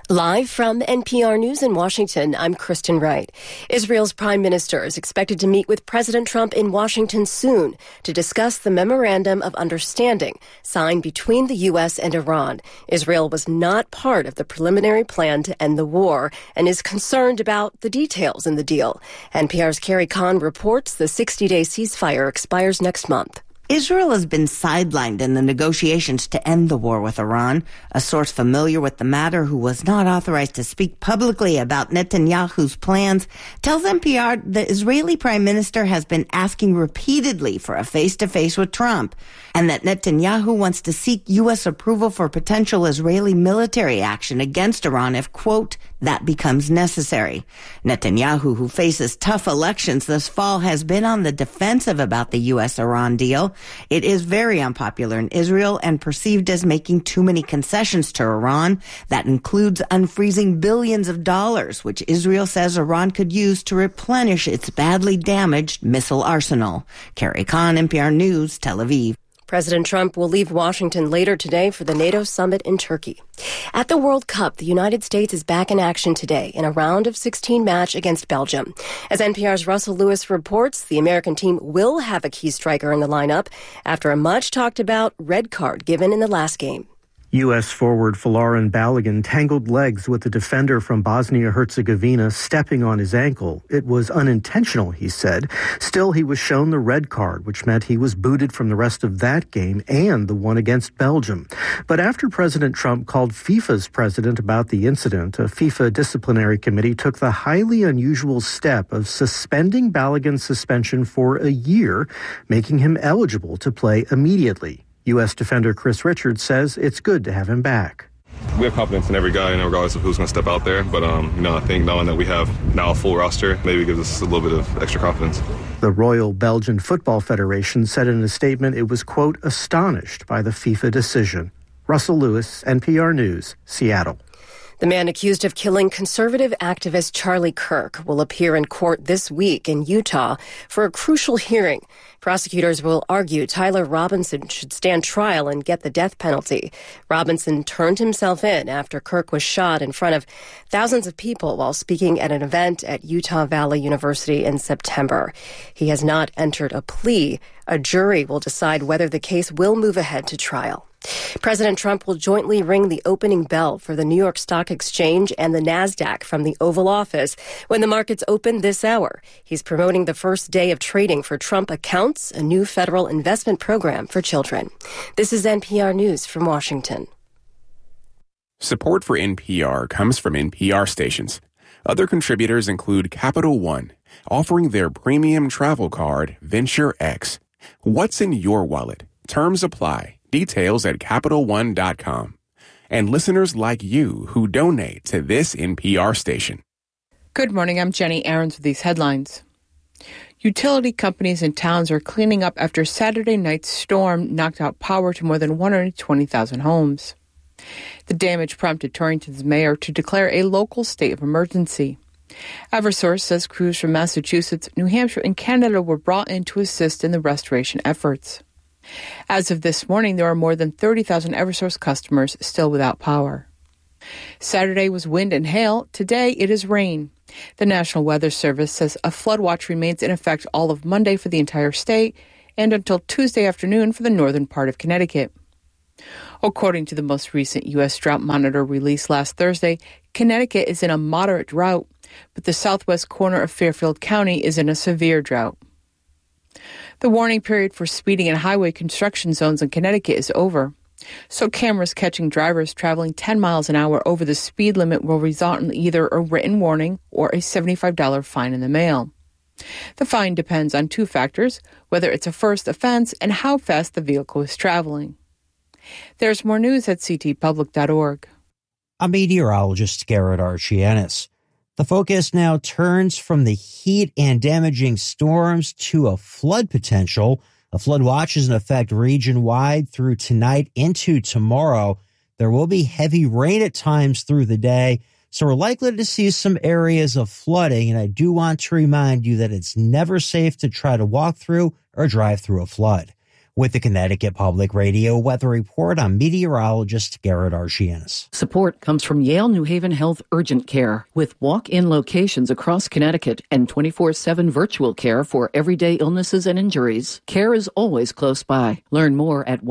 Live from NPR News in Washington, I'm Kristen Wright. Israel's prime minister is expected to meet with President Trump in Washington soon to discuss the memorandum of understanding signed between the U.S. and Iran. Israel was not part of the preliminary plan to end the war and is concerned about the details in the deal. NPR's Carrie Kahn reports the 60-day ceasefire expires next month. Israel has been sidelined in the negotiations to end the war with Iran. A source familiar with the matter who was not authorized to speak publicly about Netanyahu's plans tells NPR the Israeli prime minister has been asking repeatedly for a face-to-face with Trump and that Netanyahu wants to seek U.S. approval for potential Israeli military action against Iran if, quote, that becomes necessary. Netanyahu, who faces tough elections this fall, has been on the defensive about the U.S.-Iran deal. It is very unpopular in Israel and perceived as making too many concessions to Iran. That includes unfreezing billions of dollars, which Israel says Iran could use to replenish its badly damaged missile arsenal. Carrie Kahn, NPR News, Tel Aviv. President Trump will leave Washington later today for the NATO summit in Turkey. At the World Cup, the United States is back in action today in a round of 16 match against Belgium. As NPR's Russell Lewis reports, the American team will have a key striker in the lineup after a much-talked-about red card given in the last game. U.S. forward Folarin Balogun tangled legs with the defender from Bosnia-Herzegovina, stepping on his ankle. It was unintentional, he said. Still, he was shown the red card, which meant he was booted from the rest of that game and the one against Belgium. But after President Trump called FIFA's president about the incident, a FIFA disciplinary committee took the highly unusual step of suspending Balogun's suspension for a year, making him eligible to play immediately. U.S. defender Chris Richards says it's good to have him back. We have confidence in every guy, regardless of who's going to step out there. But, I think knowing that we have now a full roster maybe gives us a little bit of extra confidence. The Royal Belgian Football Federation said in a statement it was, quote, astonished by the FIFA decision. Russell Lewis, NPR News, Seattle. The man accused of killing conservative activist Charlie Kirk will appear in court this week in Utah for a crucial hearing. Prosecutors will argue Tyler Robinson should stand trial and get the death penalty. Robinson turned himself in after Kirk was shot in front of thousands of people while speaking at an event at Utah Valley University in September. He has not entered a plea. A jury will decide whether the case will move ahead to trial. President Trump will jointly ring the opening bell for the New York Stock Exchange and the NASDAQ from the Oval Office when the markets open this hour. He's promoting the first day of trading for Trump Accounts, a new federal investment program for children. This is NPR News from Washington. Support for NPR comes from NPR stations. Other contributors include Capital One, offering their premium travel card, Venture X. What's in your wallet? Terms apply. Details at CapitalOne.com. And listeners like you who donate to this NPR station. Good morning, I'm Jenny Ahrens with these headlines. Utility companies and towns are cleaning up after Saturday night's storm knocked out power to more than 120,000 homes. The damage prompted Torrington's mayor to declare a local state of emergency. Eversource says crews from Massachusetts, New Hampshire, and Canada were brought in to assist in the restoration efforts. As of this morning, there are more than 30,000 Eversource customers still without power. Saturday was wind and hail. Today it is rain. The National Weather Service says a flood watch remains in effect all of Monday for the entire state and until Tuesday afternoon for the northern part of Connecticut. According to the most recent U.S. Drought Monitor released last Thursday, Connecticut is in a moderate drought, but the southwest corner of Fairfield County is in a severe drought. The warning period for speeding in highway construction zones in Connecticut is over, so cameras catching drivers traveling 10 miles an hour over the speed limit will result in either a written warning or a $75 fine in the mail. The fine depends on two factors, whether it's a first offense and how fast the vehicle is traveling. There's more news at ctpublic.org. I'm meteorologist Garrett Archianis. The focus now turns from the heat and damaging storms to a flood potential. A flood watch is in effect region-wide through tonight into tomorrow. There will be heavy rain at times through the day, so we're likely to see some areas of flooding, and I do want to remind you that it's never safe to try to walk through or drive through a flood. With the Connecticut Public Radio Weather Report, I'm meteorologist Garrett Archianis. Support comes from Yale New Haven Health Urgent Care. With walk-in locations across Connecticut and 24/7 virtual care for everyday illnesses and injuries, care is always close by. Learn more at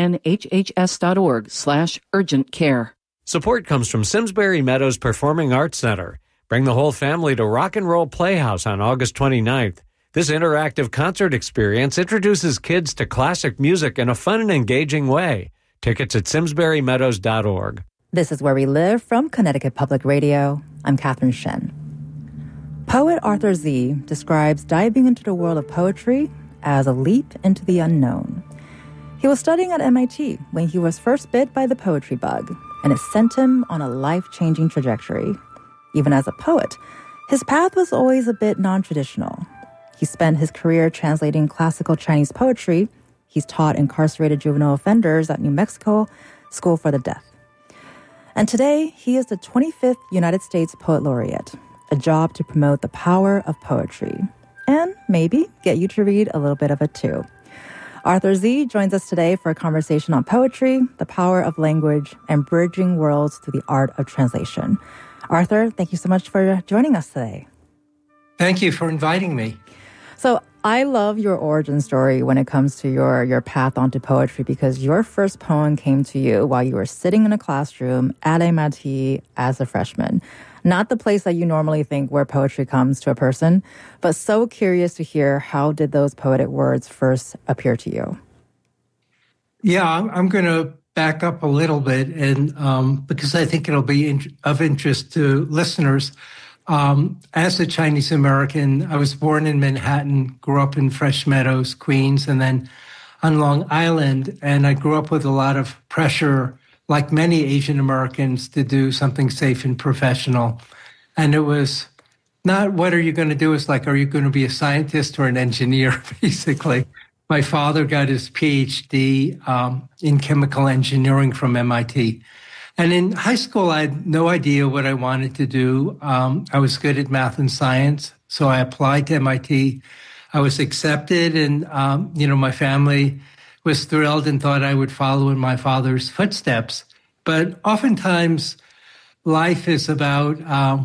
ynhhs.org/urgent care. Support comes from Simsbury Meadows Performing Arts Center. Bring the whole family to Rock and Roll Playhouse on August 29th. This interactive concert experience introduces kids to classic music in a fun and engaging way. Tickets at simsburymeadows.org. This is Where We Live from Connecticut Public Radio. I'm Catherine Shen. Poet Arthur Z describes diving into the world of poetry as a leap into the unknown. He was studying at MIT when he was first bit by the poetry bug, and it sent him on a life-changing trajectory. Even as a poet, his path was always a bit non-traditional. He spent his career translating classical Chinese poetry. He's taught incarcerated juvenile offenders at New Mexico School for the Deaf. And today, he is the 25th United States Poet Laureate, a job to promote the power of poetry and maybe get you to read a little bit of it too. Arthur Z joins us today for a conversation on poetry, the power of language, and bridging worlds through the art of translation. Arthur, thank you so much for joining us today. Thank you for inviting me. So I love your origin story when it comes to your path onto poetry, because your first poem came to you while you were sitting in a classroom at MIT as a freshman. Not the place that you normally think where poetry comes to a person, but so curious to hear, how did those poetic words first appear to you? Yeah, I'm going to back up a little bit, and because I think it'll be of interest to listeners. As a Chinese American, I was born in Manhattan, grew up in Fresh Meadows, Queens, and then on Long Island. And I grew up with a lot of pressure, like many Asian Americans, to do something safe and professional. And it was not, what are you going to do? It's like, are you going to be a scientist or an engineer, basically? My father got his PhD in chemical engineering from MIT. And in high school, I had no idea what I wanted to do. I was good at math and science, so I applied to MIT. I was accepted, and, my family was thrilled and thought I would follow in my father's footsteps. But oftentimes, life is about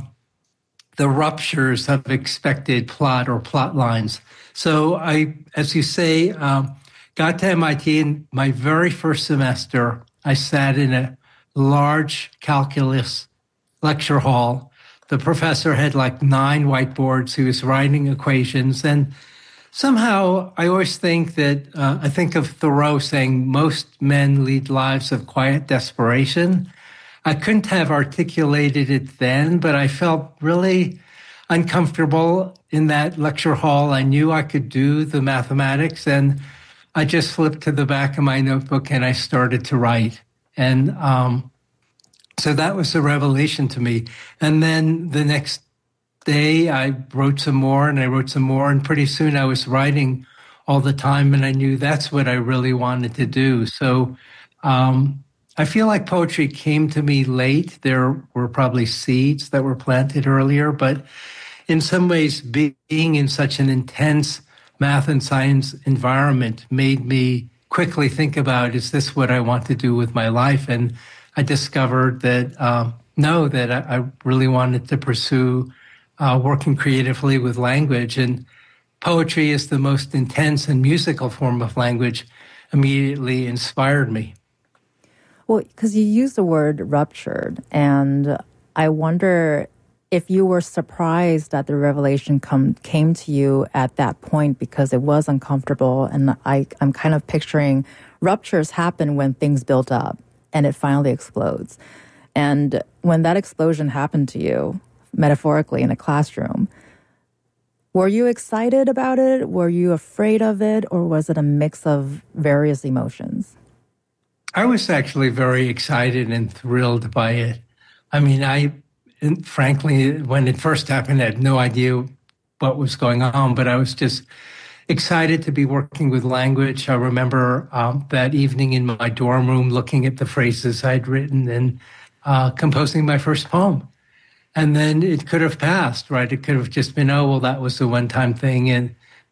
the ruptures of expected plot or plot lines. So I, as you say, got to MIT in my very first semester. I sat in a large calculus lecture hall. The professor had like 9 whiteboards. He was writing equations. And somehow I always think that, I think of Thoreau saying, most men lead lives of quiet desperation. I couldn't have articulated it then, but I felt really uncomfortable in that lecture hall. I knew I could do the mathematics, and I just flipped to the back of my notebook and I started to write. And so that was a revelation to me. And then the next day I wrote some more, and pretty soon I was writing all the time, and I knew that's what I really wanted to do. So I feel like poetry came to me late. There were probably seeds that were planted earlier, but in some ways being in such an intense math and science environment made me quickly think about, is this what I want to do with my life? And I discovered that, I really wanted to pursue working creatively with language. And poetry is the most intense and musical form of language, immediately inspired me. Well, because you used the word ruptured, and I wonder if you were surprised that the revelation came to you at that point, because it was uncomfortable. And I'm kind of picturing ruptures happen when things build up and it finally explodes. And when that explosion happened to you, metaphorically in a classroom, were you excited about it? Were you afraid of it? Or was it a mix of various emotions? I was actually very excited and thrilled by it. I mean, frankly, when it first happened, I had no idea what was going on, but I was just excited to be working with language. I remember that evening in my dorm room looking at the phrases I'd written and composing my first poem. And then it could have passed, right? It could have just been, that was a one-time thing. And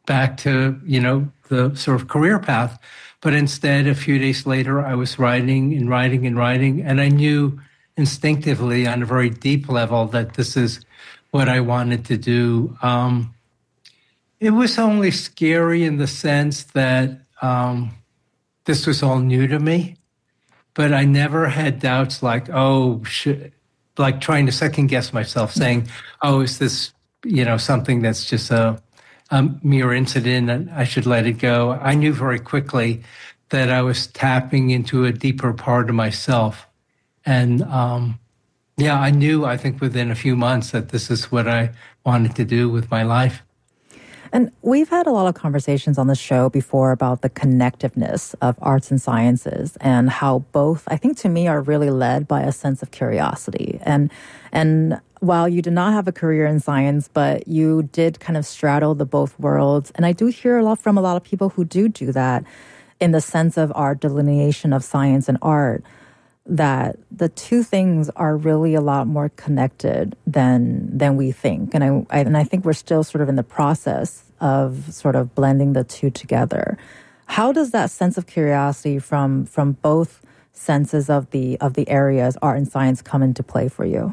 back to, the sort of career path. But instead, a few days later, I was writing and writing and writing. And I knew instinctively on a very deep level that this is what I wanted to do. It was only scary in the sense that this was all new to me. But I never had doubts like, like trying to second guess myself, saying, is this, something that's just a mere incident and I should let it go. I knew very quickly that I was tapping into a deeper part of myself. And I knew, I think within a few months that this is what I wanted to do with my life. And we've had a lot of conversations on the show before about the connectiveness of arts and sciences and how both, I think to me, are really led by a sense of curiosity. And while you did not have a career in science, but you did kind of straddle the both worlds. And I do hear from a lot of people who do that in the sense of our delineation of science and art, that the two things are really a lot more connected than we think. And I think we're still sort of in the process of sort of blending the two together. How does that sense of curiosity from both senses of the areas, art and science, come into play for you?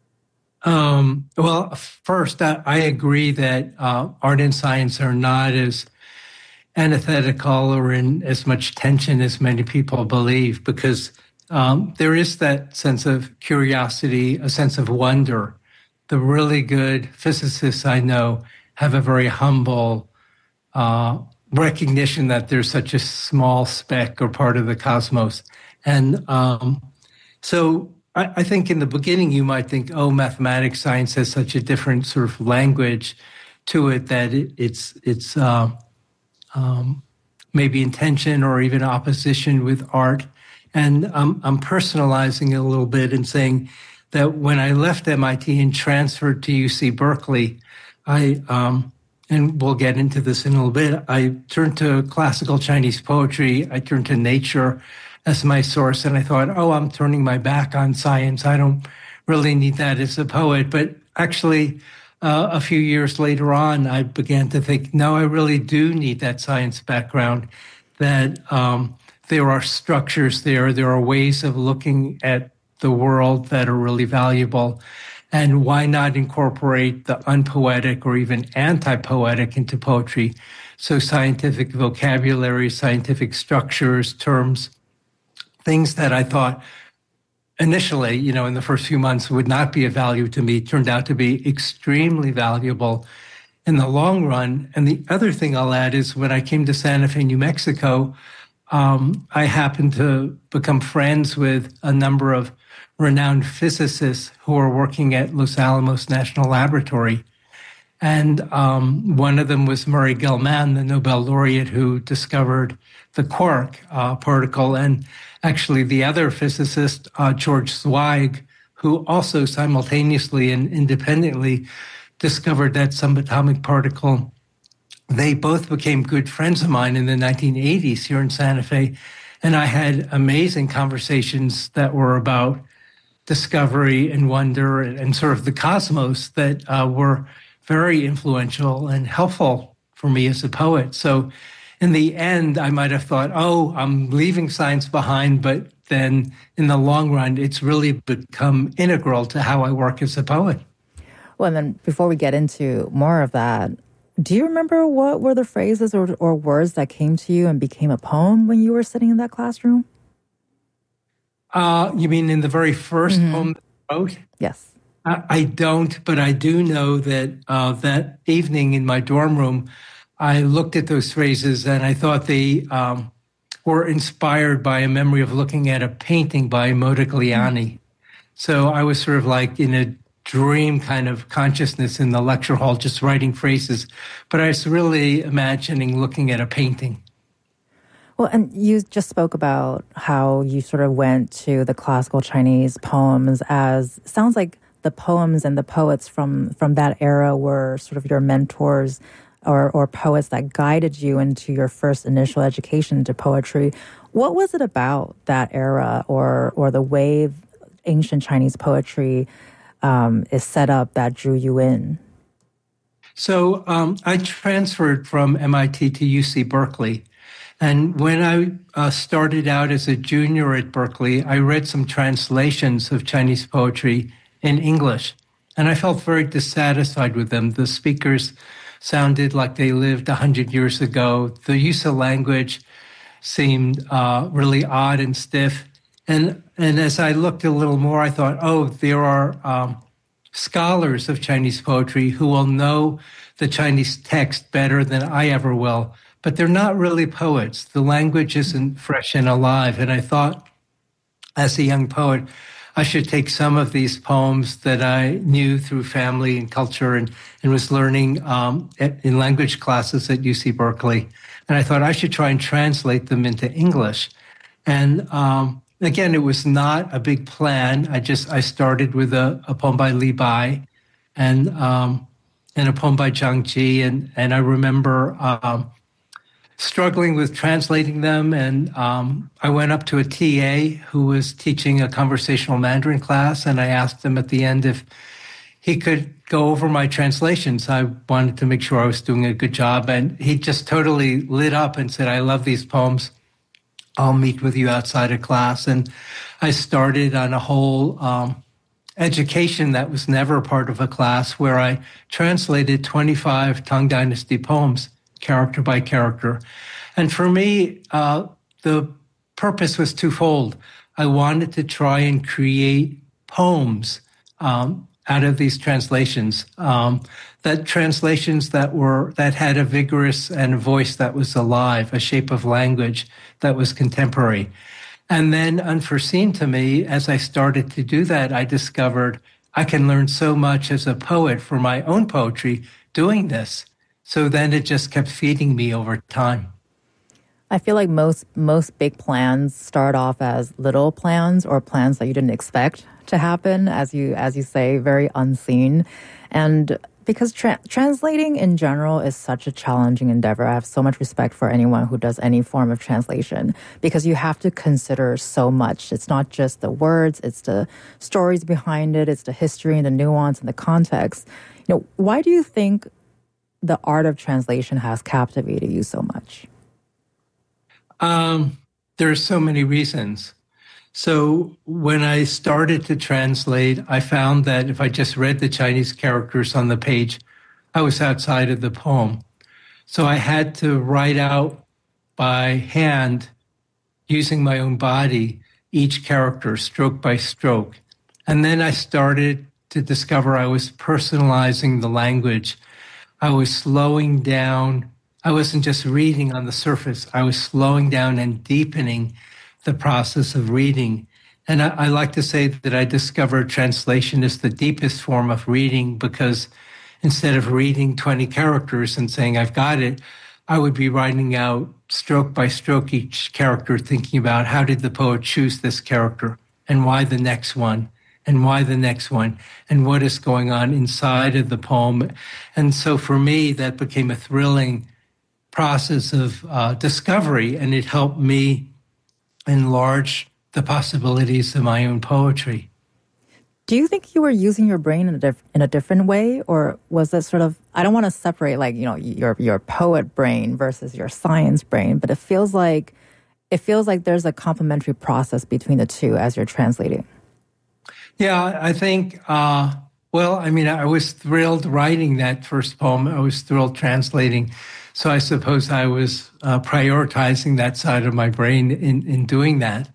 Well, first, I agree that art and science are not as antithetical or in as much tension as many people believe, because there is that sense of curiosity, a sense of wonder. The really good physicists I know have a very humble recognition that there's such a small speck or part of the cosmos. And so I think in the beginning you might think, mathematics, science has such a different sort of language to it that it's maybe in tension or even opposition with art. And I'm personalizing it a little bit and saying that when I left MIT and transferred to UC Berkeley, and we'll get into this in a little bit, I turned to classical Chinese poetry. I turned to nature as my source. And I thought, I'm turning my back on science. I don't really need that as a poet. But actually, a few years later on, I began to think, no, I really do need that science background, that there are structures there are ways of looking at the world that are really valuable. And why not incorporate the unpoetic or even anti-poetic into poetry? So scientific vocabulary, scientific structures, terms, things that I thought initially, in the first few months would not be of value to me, turned out to be extremely valuable in the long run. And the other thing I'll add is when I came to Santa Fe, New Mexico, I happened to become friends with a number of renowned physicists who are working at Los Alamos National Laboratory. And one of them was Murray Gell-Mann, the Nobel laureate who discovered the quark particle. And actually the other physicist, George Zweig, who also simultaneously and independently discovered that subatomic particle. They both became good friends of mine in the 1980s here in Santa Fe. And I had amazing conversations that were about discovery and wonder and sort of the cosmos that were very influential and helpful for me as a poet. So in the end, I might have thought, I'm leaving science behind, but then in the long run, it's really become integral to how I work as a poet. Well, and then before we get into more of that, do you remember what were the phrases or words that came to you and became a poem when you were sitting in that classroom? You mean in the very first poem that I wrote? Yes. I don't, but I do know that that evening in my dorm room, I looked at those phrases and I thought they were inspired by a memory of looking at a painting by Modigliani. So I was sort of like in a dream kind of consciousness in the lecture hall, just writing phrases. But I was really imagining looking at a painting. Well, and you just spoke about how you sort of went to the classical Chinese poems as, sounds like the poems and the poets from that era were sort of your mentors or poets that guided you into your first initial education into poetry. What was it about that era or the way ancient Chinese poetry is set up that drew you in? So I transferred from MIT to UC Berkeley. And when I started out as a junior at Berkeley, I read some translations of Chinese poetry in English. And I felt very dissatisfied with them. The speakers sounded like they lived 100 years ago. The use of language seemed really odd and stiff. And as I looked a little more, I thought, oh, there are scholars of Chinese poetry who will know the Chinese text better than I ever will. But they're not really poets. The language isn't fresh and alive. And I thought, as a young poet, I should take some of these poems that I knew through family and culture and was learning in language classes at UC Berkeley. And I thought I should try and translate them into English. And again, it was not a big plan. I started with a poem by Li Bai and a poem by Zhang Ji. And I remember struggling with translating them. And I went up to a TA who was teaching a conversational Mandarin class, and I asked him at the end if he could go over my translations. I wanted to make sure I was doing a good job. And he just totally lit up and said, I love these poems. I'll meet with you outside of class. And I started on a whole education that was never part of a class, where I translated 25 Tang Dynasty poems, character by character. And for me, the purpose was twofold. I wanted to try and create poems out of these translations, that had a vigorous and a voice that was alive, a shape of language that was contemporary. And then, unforeseen to me, as I started to do that, I discovered I can learn so much as a poet for my own poetry doing this. So then it just kept feeding me over time. I feel like most big plans start off as little plans or plans that you didn't expect to happen, as you say, very unseen. And because translating in general is such a challenging endeavor, I have so much respect for anyone who does any form of translation, because you have to consider so much. It's not just the words, it's the stories behind it, it's the history and the nuance and the context. Why do you think the art of translation has captivated you so much? There are so many reasons. So when I started to translate, I found that if I just read the Chinese characters on the page, I was outside of the poem. So I had to write out by hand, using my own body, each character stroke by stroke. And then I started to discover I was personalizing the language. I was slowing down. I wasn't just reading on the surface. I was slowing down and deepening the process of reading. And I like to say that I discovered translation is the deepest form of reading, because instead of reading 20 characters and saying, I've got it, I would be writing out stroke by stroke each character, thinking about how did the poet choose this character and why the next one and why the next one and what is going on inside of the poem. And so for me, that became a thrilling process of discovery, and it helped me enlarge the possibilities of my own poetry. Do you think you were using your brain in a different way, or was it sort of, I don't want to separate your poet brain versus your science brain, but it feels like there's a complementary process between the two as you're translating. Yeah, I think, I was thrilled writing that first poem. I was thrilled translating. So I suppose I was prioritizing that side of my brain in doing that.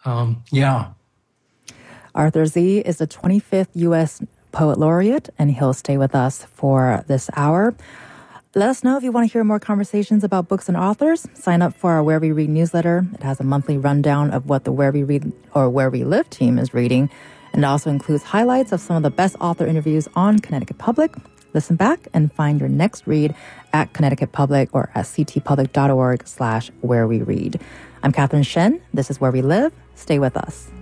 Arthur Z is the 25th U.S. Poet Laureate, and he'll stay with us for this hour. Let us know if you want to hear more conversations about books and authors. Sign up for our Where We Read newsletter. It has a monthly rundown of what the Where We Read or Where We Live team is reading, and it also includes highlights of some of the best author interviews on Connecticut Public. Listen back and find your next read at Connecticut Public or at ctpublic.org/whereweread. I'm Catherine Shen. This is Where We Live. Stay with us.